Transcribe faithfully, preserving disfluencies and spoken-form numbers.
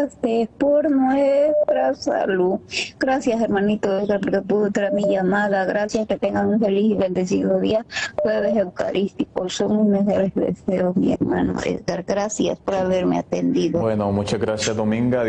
oraste por nuestra salud. Gracias, hermanito Edgar, porque pudo traer mi llamada. Gracias, que tengan un feliz y bendecido día. Jueves Eucarístico. Son mis mejores deseos, mi hermano Edgar. Gracias por haberme atendido. Bueno, muchas gracias, Dominga.